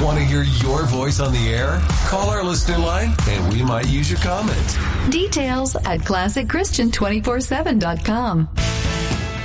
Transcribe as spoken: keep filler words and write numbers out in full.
Want to hear your voice on the air? Call our listener line and we might use your comment. Details at classic christian two forty-seven dot com.